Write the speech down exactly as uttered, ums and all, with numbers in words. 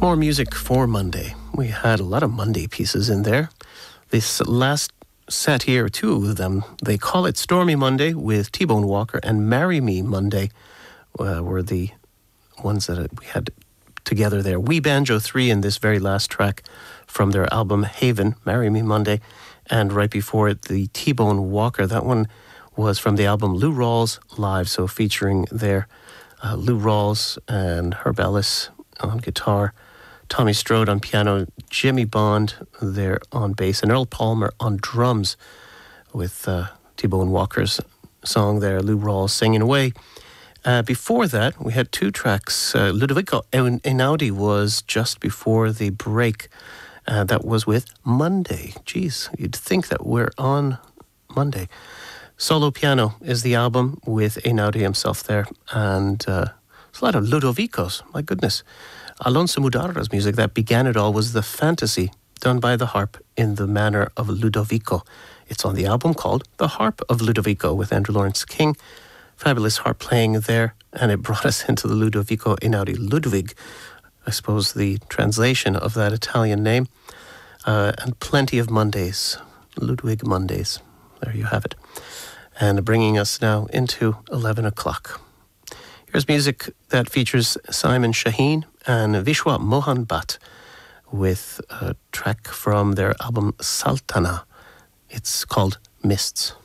More music for Monday. We had a lot of Monday pieces in there. This last set here, two of them, they call it Stormy Monday with T-Bone Walker, and Marry Me Monday uh, were the ones that we had together there. We Banjo three in this very last track from their album Haven, Marry Me Monday, and right before it, the T-Bone Walker. That one was from the album Lou Rawls Live, so featuring there uh, Lou Rawls and Herb Ellis on guitar, Tommy Strode on piano, Jimmy Bond there on bass, and Earl Palmer on drums with uh, T-Bone Walker's song there, Lou Rawls singing away. Uh, before that, we had two tracks. Uh, Ludovico Einaudi was just before the break. Uh, that was with Monday. Geez, you'd think that we're on Monday. Solo Piano is the album with Einaudi himself there, and uh, it's a lot of Ludovicos, my goodness. Alonso Mudarra's music that began it all was the fantasy done by the harp in the manner of Ludovico. It's on the album called The Harp of Ludovico with Andrew Lawrence King. Fabulous harp playing there, and it brought us into the Ludovico Einaudi. Ludwig, I suppose the translation of that Italian name. Uh, and plenty of Mondays. Ludwig Mondays. There you have it. And bringing us now into eleven o'clock. Here's music that features Simon Shaheen and Vishwa Mohan Bhatt with a track from their album Saltana. It's called Mists.